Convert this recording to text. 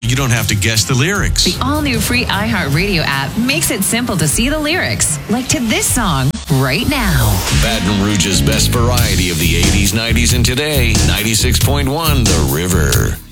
you don't have to guess the lyrics. The all-new free iHeartRadio app makes it simple to see the lyrics, like to this song right now. Baton Rouge's best variety of the 80s, 90s, and today. 96.1 The River.